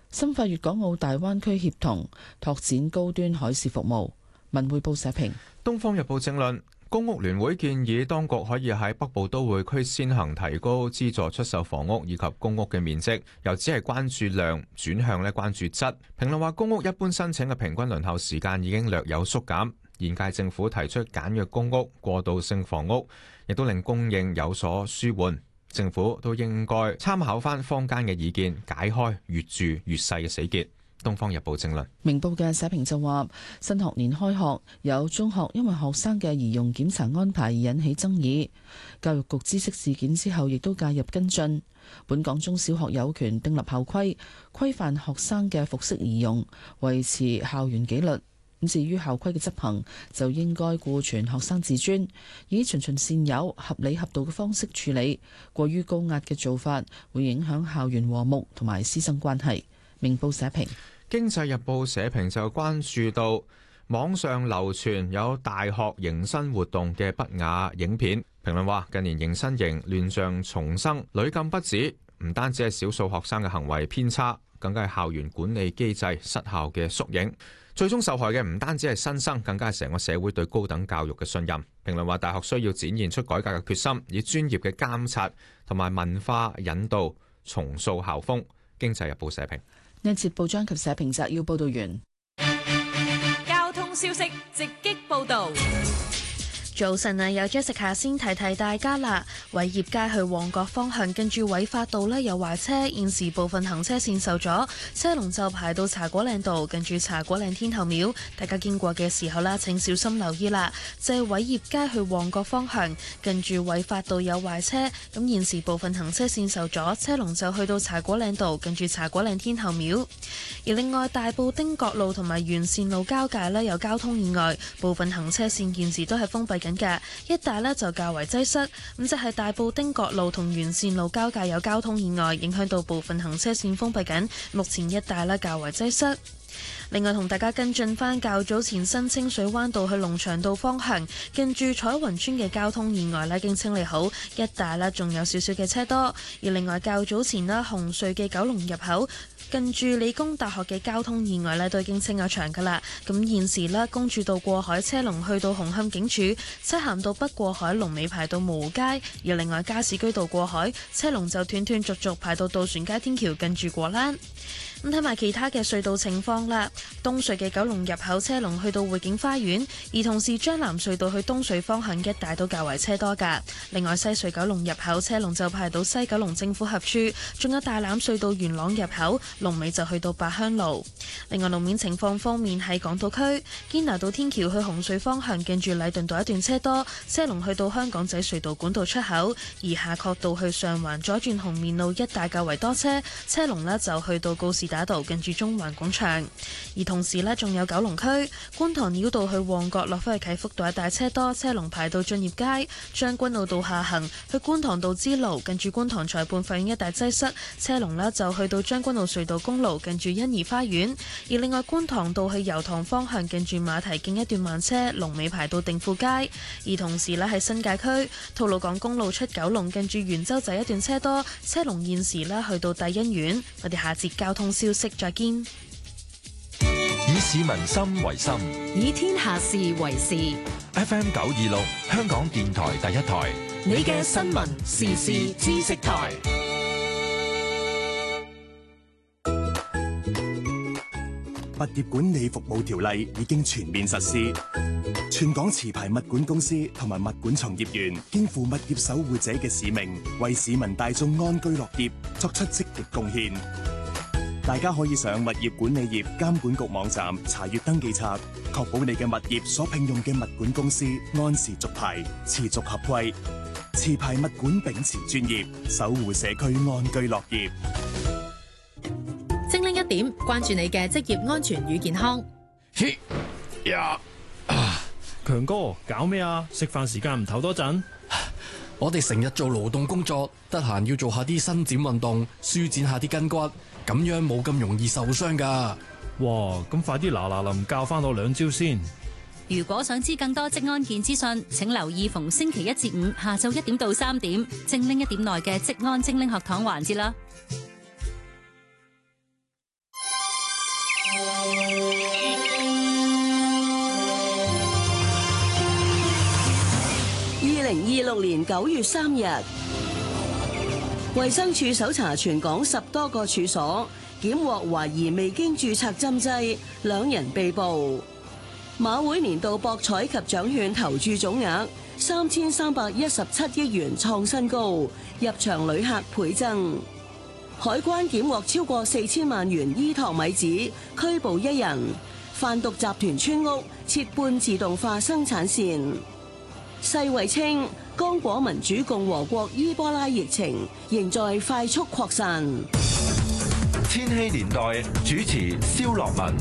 深化粵港澳大灣區協同，拓展高端海事服務。文匯報社評。 東方日報政論。公屋聯會建議當局可以喺北部都會區先行提高資助出售房屋以及公屋嘅面積，又只係關注量，轉向關注質。評論話，公屋一般申請嘅平均輪候時間已經略有縮減。現屆政府提出簡約公屋、過渡性房屋，亦都令供應有所舒緩。政府都應該參考翻坊間嘅意見，解開越住越細嘅死結。《東方日報》政論。 明報嘅社評就話，新學年開學，有中學因為學生嘅儀容檢查安排而引起爭議，教育局知悉事件之後亦都介入跟進。本港中小學有權訂立校規，規範學生嘅服飾儀容，維持校園紀律。咁至於校規嘅執行，就應該顧全學生自尊，以循循善誘、合理合道嘅方式處理。過於高壓嘅做法，會影響校園和睦同埋師生關係。明報社評。 經濟日報社評就關注到網上流傳有大學迎新活動嘅不雅影片。評論話，近年迎新營亂象叢生，屢禁不止，唔單止係少數學生嘅行為偏差，更加係校園管理機制失效嘅縮影。最終受害嘅唔單止係新生，更加係成個社會對高等教育嘅信任。評論話，大學需要展現出改革嘅決心，以專業嘅監察同埋文化引導重塑校風。經濟日報社評。 呢節報章及社評摘要報道完。 交通消息直擊報道。早晨啊，有 Jessica 先提提大家啦。偉業街去旺角方向，跟住偉發道呢有壞車，現時部分行車線受阻，車龍就排到茶果嶺道，跟住茶果嶺天后廟。大家經過嘅時候啦，請小心留意啦。就係偉業街去旺角方向，跟住偉發道有壞車，咁現時部分行車線受阻，車龍就去到茶果嶺道，跟住茶果嶺天后廟。而另外，大埔汀角路同埋沿線路交界呢有交通意外，部分行車線現時都係封閉緊嘅，一帶呢就較為擠塞。咁就係大埔汀角路同沿線路交界有交通意外，影響到部分行車線封閉緊，目前一帶呢較為擠塞。另外同大家跟進返較早前新清水灣道去龍翔道方向，近住彩雲村嘅交通意外呢已經清理好，一帶呢仲有少少嘅車多。而另外較早前呢紅隧嘅九龍入口，近住理工大學嘅交通意外呢都已經清咗場㗎啦。咁現時呢公主道過海車龍去到紅磡警署，漆咸道北過海龍尾排到蕪湖街。而另外加士居道過海車龍就斷斷續續排到渡船街天橋近住果欄。咁睇埋其他嘅隧道情況啦，東隧嘅九龍入口車龍去到匯景花園，而同時將南隧道去東隧方向一帶都較為車多㗎。另外西隧九龍入口車龍就排到西九龍政府合署，仲有大欖隧道元朗入口龍尾就去到八鄉路。另外路面情況方面，喺港島區堅拿道天橋去紅隧方向，近住禮頓道一段車多，車龍去到香港仔隧道管道出口；而夏慤道去上環左轉紅棉路一帶較為多車，車龍呢就去到告士打道近住中環廣場。而同時呢，仲有九龍區觀塘繞道去旺角落返去啟福道一帶車多，車龍排到駿業街；將軍澳道下行去觀塘道支路，近住觀塘裁判法院一帶擠塞，車龍呢就去到將軍澳隧道公路近住欣怡花園。而另外觀塘道去油塘方向，近住馬蹄徑一段慢車，龍尾排到定富街。而同時呢，喺新界區吐露港公路出九龍，近住元洲仔一段車多，車龍現時呢去到帝欣苑。我哋下節交通消息再見。 以市民心為心， 以天下事為事。 FM 926香港電台第一台， 你嘅新聞時事知識台。 物業管理服務條例已經全面實施，全港持牌物管公司同埋物管從業員肩負物業守護者嘅使命，為市民大眾安居樂業作出積極貢獻。大家可以上物業管理業監管局網站查閱登記冊，確保你嘅物業所聘用嘅物管公司按時續牌、持續合規。持牌物管秉持專業，守護社區安居樂業。 精靈一點，關注你嘅職業安全與健康。 強哥，搞咩啊？食飯時間唔唞多陣？ 我哋成日做勞動工作，得閒要做下啲伸展運動，舒展下啲筋骨，咁樣冇咁容易受傷噶。 哇，咁快啲嗱臨教翻我兩招先。 如果想知更多職安健資訊，請留意逢星期一至五下晝1點到3點，精靈一點內嘅職安精靈學堂環節啦。 2026年9月3日，衛生署搜查全港10多個處所，檢獲懷疑未經註冊針劑，2人被捕。馬會年度博彩及獎券投注總額3317億元創新高，入場旅客倍增。海關檢獲超過4000萬元依托米紙，拘捕1人。販毒集團村屋設半自動化生產線。世衛稱，剛果民主共和國伊波拉疫情仍在快速擴散。 千禧年代主持蕭樂文。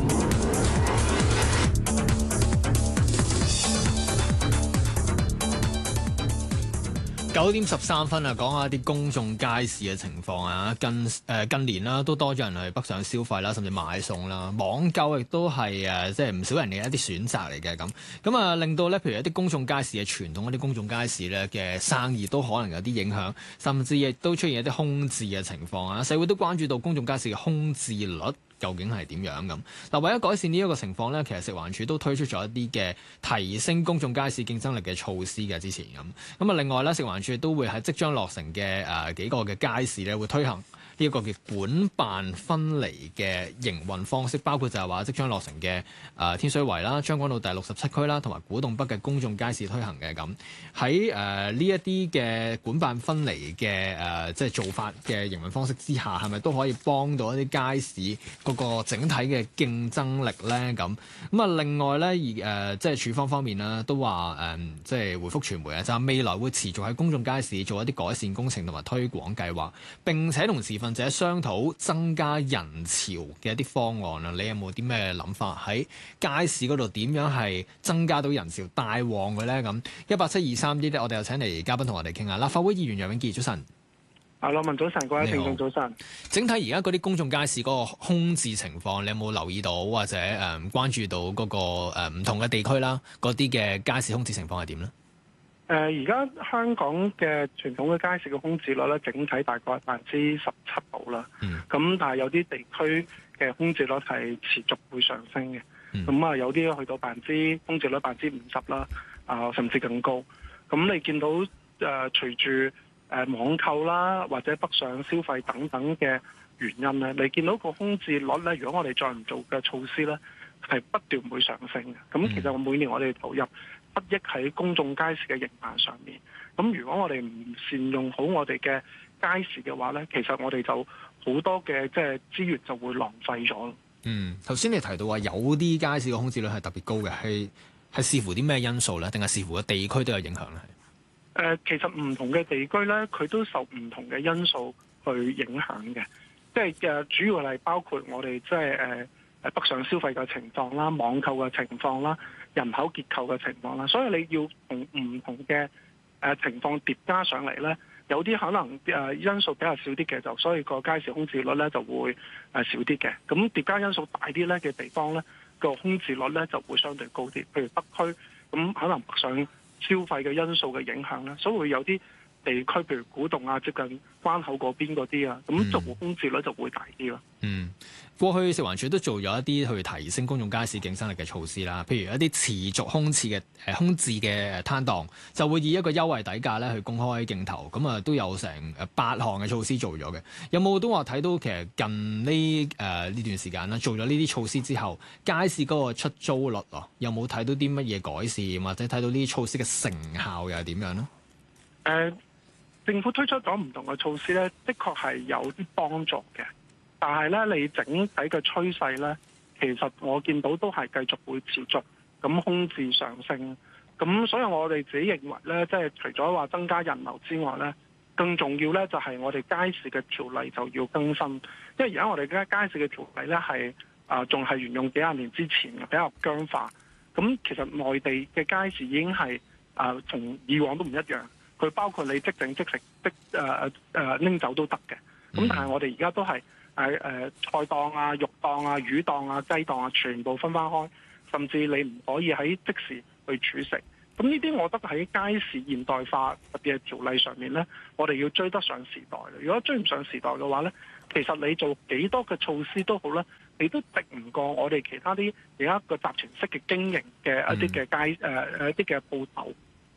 9點13分啊，講下啲公眾街市嘅情況啊。近年啦，都多咗人去北上消費啦，甚至買餸啦。網購亦都係即係唔少人嘅一啲選擇嚟嘅咁啊，令到咧，譬如一啲公眾街市嘅傳統一啲公眾街市咧嘅生意都可能有啲影響，甚至亦都出現一啲空置嘅情況啊。社會都關注到公眾街市嘅空置率究竟係點樣咁？嗱，為咗改善呢一個情況咧，其實食環署都推出咗一啲嘅提升公眾街市競爭力嘅措施嘅。之前咁啊，另外咧，食環署都會喺即將落成嘅幾個嘅街市咧，會推行呢一個叫管辦分離嘅營運方式，包括就係話即將落成嘅天水圍啦、將軍澳第67區啦，同埋古洞北嘅公眾街市推行嘅咁。喺呢一啲嘅管辦分離嘅即係做法嘅營運方式之下，係咪都可以幫到一啲街市嗰個整體嘅競爭力咧？咁啊，另外咧即係署方面啦，都話即係回覆傳媒啊，就係未來會持續喺公眾街市做一啲改善工程同埋推廣計劃，並且同持份者商討增加人潮嘅一啲方案啊。你有冇啲咩諗法喺街市嗰度點樣係增加到人潮帶旺嘅咧？咁18723呢啲，我哋又請嚟嘉賓同我哋傾下。立法會議員楊永杰，早晨。 羅文早晨，各位聽眾早晨。 整體而家嗰啲公眾街市嗰個空置情況，你有冇留意到或者關注到嗰個唔同嘅地區啦，嗰啲嘅街市空置情況係點咧？ 而家香港嘅傳統嘅街市嘅空置率咧，整體大概17%度啦。咁但係有啲地區嘅空置率係持續會上升嘅。咁有啲去到空置率50%啦，甚至更高。咁你見到隨住網購啦，或者北上消費等等嘅原因咧，你見到個空置率咧，如果我哋再唔做嘅措施咧，係不斷會上升嘅。咁其實每年我哋投入不億喺公眾街市嘅營辦上面。咁如果我哋唔善用好我哋嘅街市嘅話咧，其實我哋就好多嘅即係資源就會浪費咗。 頭先你提到話有啲街市嘅空置率係特別高嘅，係視乎啲咩因素咧？定係視乎個地區都有影響咧？ 其實唔同嘅地區咧，佢都受唔同嘅因素去影響嘅。即係主要係包括我哋即係北上消費嘅情況啦、網購嘅情況啦、人口結構嘅情況啦。所以你要同唔同嘅情況疊加上嚟咧，有啲可能因素比較少啲嘅，就所以個街市空置率咧就會少啲嘅。咁疊加因素大啲咧嘅地方咧，個空置率咧就會相對高啲。譬如北區，咁可能北上消費嘅因素嘅影響咧，所以會有啲地區，譬如古洞啊、接近關口嗰邊嗰啲啊，咁就空置率就會大啲咯。 過去食環署都做咗一啲去提升公眾街市競爭力嘅措施啦，譬如一啲持續空置嘅攤檔，就會以一個優惠底價咧去公開競投，咁啊都有成8項嘅措施做咗嘅。有冇都話睇到其實近呢段時間啦，做咗呢啲措施之後，街市嗰個出租率有冇睇到啲乜嘢改善，或者睇到呢啲措施嘅成效又係點樣呢？ 政府推出咗唔同嘅措施咧，的確係有啲幫助嘅。但係咧，你整體嘅趨勢咧，其實我見到都係繼續會持續咁空置上升。咁所以我哋自己認為咧，即係除咗話增加人流之外咧，更重要咧就係我哋街市嘅條例就要更新。因為而家我哋街市嘅條例咧係仲係沿用幾廿年之前嘅，比較僵化。咁其實內地嘅街市已經係同以往都唔一樣。佢包括你即整即食拎走都得嘅。咁但係我哋而家都係菜檔啊、肉檔啊、魚檔啊、雞檔啊，全部分翻開，甚至你唔可以喺即時去煮食。咁呢啲我覺得喺街市現代化特別係條例上面呢，我哋要追得上時代。如果追唔上時代嘅話呢，其實你做幾多嘅措施都好啦，你都敵唔過我哋其他啲而家個集團式嘅經營嘅一啲嘅一啲嘅鋪頭。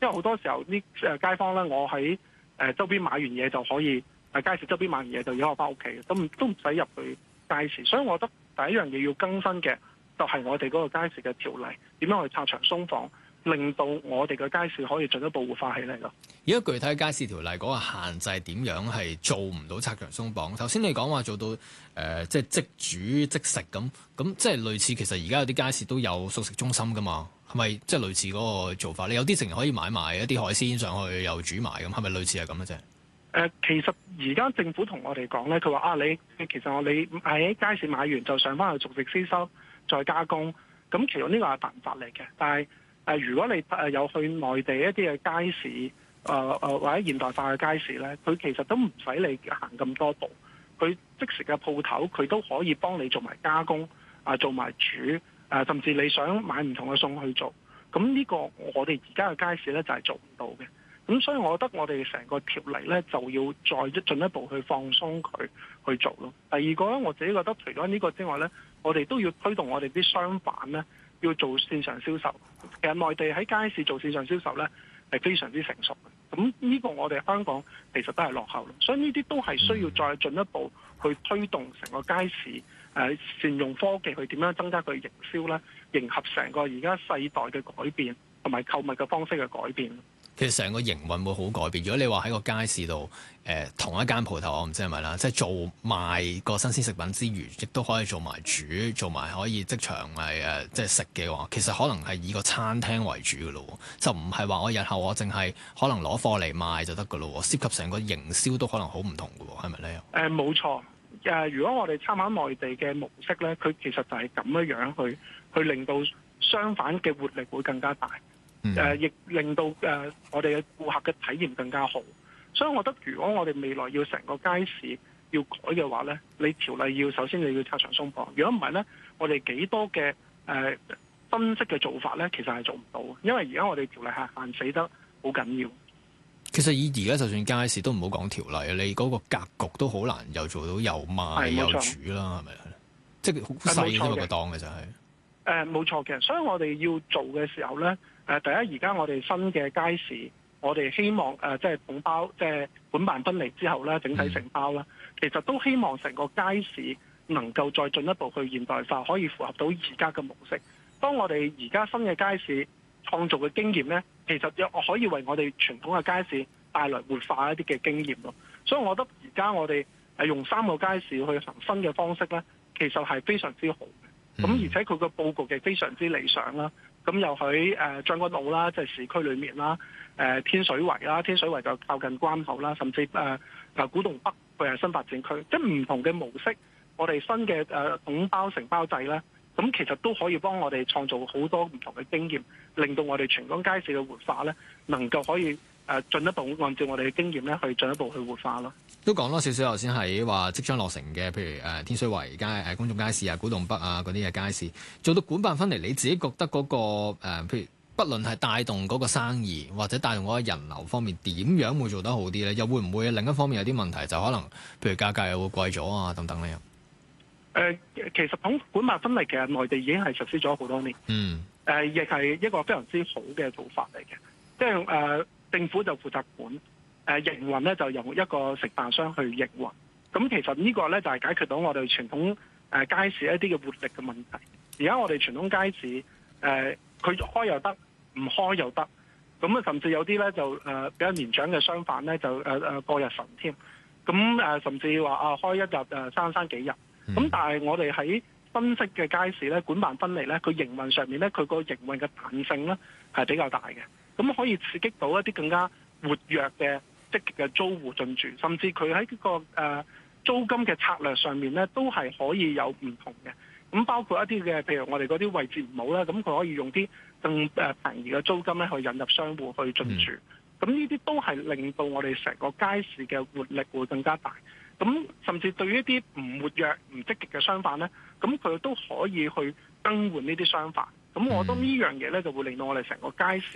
因為好多時候啲街坊咧，我喺周邊買完嘢就可以街市周邊買完嘢就要我翻屋企，都唔使入去街市。所以我覺得第一樣嘢要更新嘅就係我哋嗰個街市嘅條例，點樣去拆牆鬆綁，令到我哋嘅街市可以進一步活化起嚟咯。 而家具體街市條例嗰個限制點樣係做唔到拆牆鬆綁？頭先你講話做到即係即煮即食咁，即係類似其實而家有啲街市都有熟食中心噶嘛？係咪即係類似嗰個做法？你有啲成日可以買埋一啲海鮮上去又煮埋咁，係咪類似係咁嘅啫？ 其實而家政府同我哋講咧，佢話你其實你喺街市買完就上翻去熟食師收再加工，咁其實呢個係辦法嚟嘅。但係如果你有去內地一啲嘅街市，或者現代化嘅街市咧，佢其實都唔使你行咁多步，佢即食嘅鋪頭佢都可以幫你做埋加工，做埋煮，甚至你想買唔同嘅餸去做，咁呢個我哋而家嘅街市咧就係做唔到嘅。咁所以我覺得我哋成個條例咧就要再進一步去放鬆佢去做咯。第二個咧，我自己覺得除咗呢個之外咧，我哋都要推動我哋啲商販咧要做線上銷售。其實內地喺街市做線上銷售咧係非常之成熟嘅，咁呢個我哋香港其實都係落後咯。所以呢啲都係需要再進一步去推動成個街市，善用科技去點樣增加佢營銷咧，迎合成個而家世代嘅改變同埋購物嘅方式嘅改變。 其實成個營運會好改變。如果你話喺個街市度，同一間鋪頭，我唔知係咪啦，即係做賣個新鮮食品之餘，亦都可以做埋煮，做埋可以即場係即係食嘅話，其實可能係以個餐廳為主嘅咯，就唔係話我日後我淨係可能攞貨嚟賣就得嘅咯，涉及成個營銷都可能好唔同嘅喎，係咪咧？冇錯。如果我哋參考內地嘅模式咧，佢其實就係咁樣去令到商販嘅活力會更加大。亦令到我哋嘅顧客嘅體驗更加好，所以我覺得如果我哋未來要成個街市要改嘅話呢，你條例要首先你要拆牆鬆綁，如果唔係呢，我哋幾多嘅分析嘅做法呢，其實係做唔到，因為而家我哋條例係限死得好緊要。其實以而家就算街市都唔好講條例，你嗰個格局都好難又做到又賣又煮啦，係咪？即係好細啫嘛個檔嘅就係。 冇錯嘅，所以我哋要做嘅時候呢。第一，而家我哋新嘅街市，我哋希望即係統包，即係管辦分離之後咧，整體承包啦。其實都希望成個街市能夠再進一步去現代化，可以符合到而家嘅模式。當我哋而家新嘅街市創造嘅經驗咧，其實可以為我哋傳統嘅街市帶來活化一啲嘅經驗咯。所以我覺得而家我哋用3個街市去行新嘅方式咧，其實係非常之好嘅。咁而且佢個佈局亦非常之理想啦。咁又喺將軍澳啦，即係市區裏面啦，天水圍啦，天水圍就靠近關口啦，甚至古洞北佢係新發展區，即係唔同嘅模式，我哋新嘅統包承包制咧，咁其實都可以幫我哋創造好多唔同嘅經驗，令到我哋全港街市嘅活化咧，能夠可以進一步按照我哋嘅經驗咧，去進一步去活化咯。 都講多少少頭先係話即將落成嘅，譬如天水圍街、公眾街市啊、古洞北啊嗰啲嘅街市，做到管辦分離，你自己覺得嗰個譬如不論係帶動嗰個生意或者帶動嗰個人流方面，點樣會做得好啲咧？又會唔會另一方面有啲問題，就可能譬如價格又會貴咗啊等等咧？ 其實講管辦分離，其實內地已經係實施咗好多年，亦係一個非常之好嘅做法嚟嘅，即係政府就負責管。營運咧就由一個承辦商去營運，咁其實呢個咧就係解決到我哋傳統街市一啲嘅活力嘅問題。而家我哋傳統街市佢開又得，唔開又得，咁啊甚至有啲咧就比較年長嘅商販咧就過日神添，咁甚至話開一日生幾日，咁但係我哋喺分析嘅街市咧管辦分離咧，佢營運上面咧佢個營運嘅彈性咧係比較大嘅，咁可以刺激到一啲更加活躍嘅積極嘅租戶進駐，甚至佢喺呢個租金嘅策略上面咧，都係可以有唔同嘅。咁包括一啲嘅，譬如我哋嗰啲位置唔好啦，咁佢可以用啲更便宜嘅租金咧去引入商戶去進駐。咁呢啲都係令到我哋成個街市嘅活力會更加大。咁甚至對於一啲唔活躍、唔積極嘅商販咧，咁佢都可以去更換呢啲商販。咁我覺得呢樣嘢咧就會令到我哋成個街市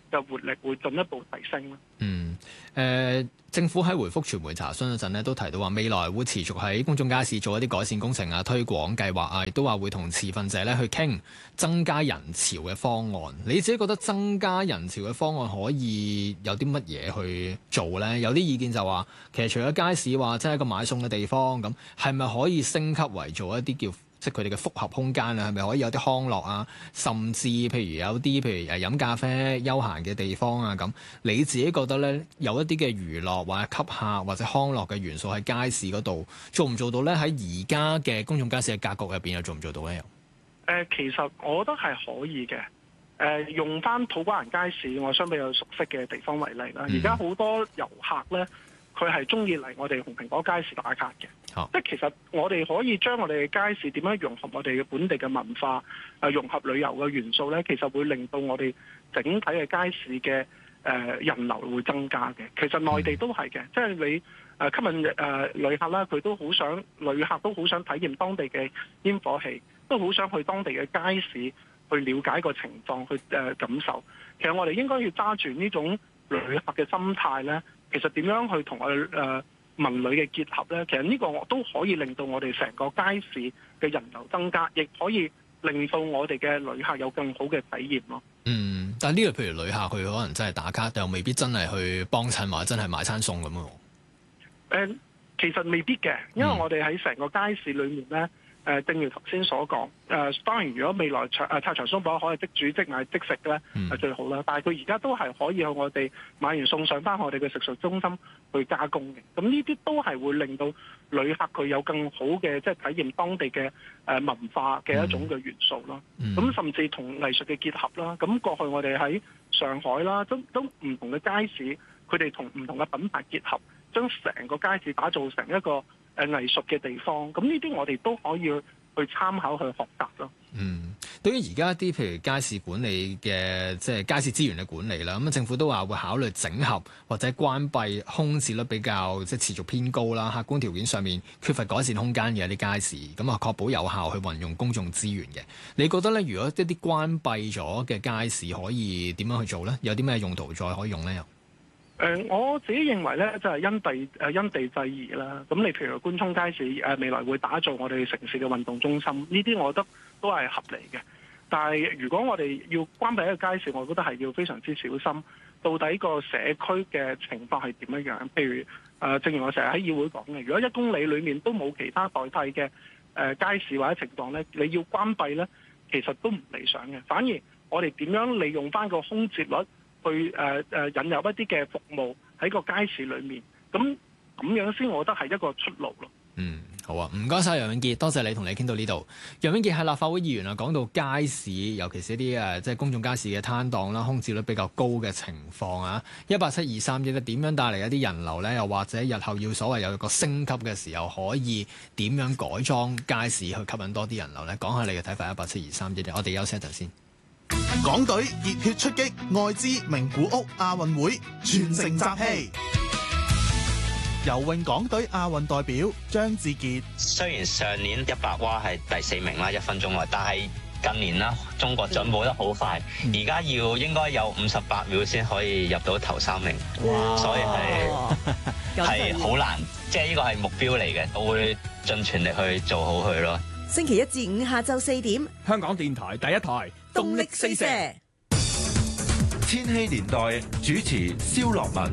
嘅活力會進一步提升啦。 政府喺回覆傳媒查詢嗰陣咧，都提到話未來會持續喺公眾街市做一啲改善工程啊、推廣計劃啊，亦都話會同持份者咧去傾增加人潮嘅方案。你自己覺得增加人潮嘅方案可以有啲乜嘢去做呢？有啲意見就話，其實除咗街市話即係一個買餸嘅地方，咁係咪可以升級為做一啲叫即係佢哋嘅複合空間啊？係咪可以有啲康樂啊？甚至譬如有啲譬如飲咖啡休閒嘅地方啊咁，你自己覺得呢，有一啲嘅娛樂或者吸客或者康樂嘅元素喺街市嗰度做唔做到呢？喺而家嘅公眾街市嘅格局入邊又做唔做到呢？ 其實我覺得係可以嘅。用翻土瓜灣街市，我相比較熟悉嘅地方為例啦。而家好多遊客呢，佢係中意嚟我哋紅蘋果街市打卡嘅。即係其實我哋可以將我哋嘅街市點樣融合我哋嘅本地嘅文化，融合旅遊嘅元素呢，其實會令到我哋整體嘅街市嘅人流會增加嘅。其實內地都係嘅，即係你吸引旅客啦，佢都好想旅客都好想體驗當地嘅煙火氣，都好想去當地嘅街市去了解個情況，去感受。其實我哋應該要揸住呢種旅客嘅心態呢，其實點樣去同我哋文旅嘅結合呢？其實呢個都可以令到我哋成個街市嘅人流增加，亦可以令到我哋嘅旅客有更好嘅體驗咯。 但係呢個譬如旅客去可能真係打卡，但又未必真係去幫襯或者真係買餐餸咁喎。 其實未必嘅，因為我哋喺成個街市裏面呢。正如頭先所講，當然如果未來拆牆鬆綁可以即煮即買即食咧，係最好啦。但係佢而家都係可以去我哋買完送上翻我哋嘅食術中心去加工嘅。咁呢啲都係會令到旅客佢有更好嘅即係體驗當地嘅文化嘅一種嘅元素啦。咁甚至同藝術嘅結合啦。咁過去我哋喺上海啦，都唔同嘅街市，佢哋同唔同嘅品牌結合，將成個街市打造成一個藝術嘅地方，咁呢啲我哋都可以去參考去學習咯。 對於而家啲譬如街市管理嘅即係街市資源嘅管理啦，咁政府都話會考慮整合或者關閉空置率比較即係持續偏高啦，客觀條件上面缺乏改善空間嘅一啲街市，咁啊確保有效去運用公眾資源嘅。你覺得咧，如果一啲關閉咗嘅街市可以點樣去做咧？有啲咩用途再可以用咧？ 我自己認為咧，就係因地制宜啦。咁你譬如官涌街市未來會打造我哋城市嘅運動中心，呢啲我覺得都係合理嘅。但係如果我哋要關閉一個街市，我覺得係要非常之小心，到底個社區嘅情況係點樣？譬如正如我成日喺議會講嘅，如果1公里裡面都冇其他代替嘅街市或者情況咧，你要關閉咧，其實都唔理想嘅。反而我哋點樣利用翻個空置率？去引入一啲嘅服務喺個街市裏面，咁樣先，我覺得係一個出路咯。 好啊，唔該晒楊永傑，多謝你同你傾到呢度。楊永傑係立法會議員啊，講到街市，尤其是一啲即係公眾街市嘅攤檔啦，空置率比較高嘅情況啊，18723點樣帶嚟一啲人流呢？又或者日後要所謂有一個升級嘅時候，可以點樣改裝街市去吸引多啲人流呢？講下你嘅睇法，18723，我哋休息一陣先。 港隊熱血出擊愛知名古屋亞運會，全城集氣。游泳港隊亞運代表張志傑， 雖然上年100蛙係第4名啦，1分鐘內，但係近年啦，中國進步得好快，而家應該有58秒先可以入到頭3名，所以係好難，即係呢個係目標嚟嘅，我會盡全力去做好佢咯。 星期1至5下晝4點， 香港電台第一台動力四射， 千禧年代主持蕭樂文。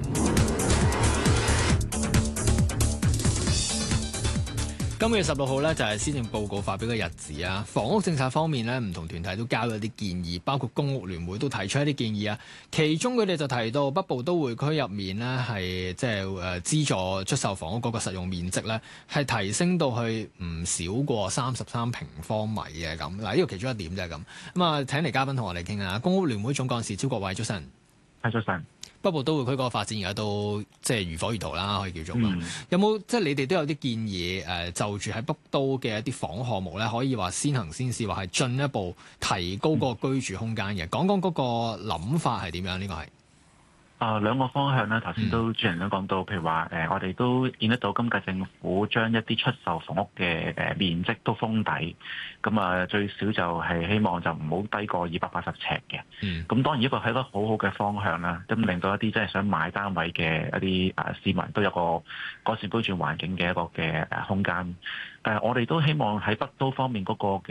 今個月16號呢，就係施政報告發表嘅日子啊！房屋政策方面呢，唔同團體都交咗啲建議，包括公屋聯會都提出一啲建議啊。其中佢哋就提到北部都會區入面呢，係即係資助出售房屋嗰個實用面積呢，係提升到去唔少過33平方米嘅咁。嗱，呢個其中一點啫咁。咁啊，請嚟嘉賓同我哋傾下。公屋聯會總幹事招國偉，早晨。 早晨。 北部都會區嗰個發展而家都即係如火如荼啦，可以叫做。有冇即係你哋都有啲建議就住喺北都嘅一啲房屋項目咧，可以話先行先試，話係進一步提高嗰個居住空間嘅？講講嗰個諗法係點樣？呢個係兩個方向啦，頭先都主持人都講到，譬如話我哋都見得到今屆政府將一啲出售房屋嘅面積都封底，咁啊最少就係希望就唔好低過280尺嘅。咁當然呢個係一個好好嘅方向啦，咁令到一啲真係想買單位嘅一啲市民都有個改善居住環境嘅一個嘅空間。我哋都希望喺北都方面嗰個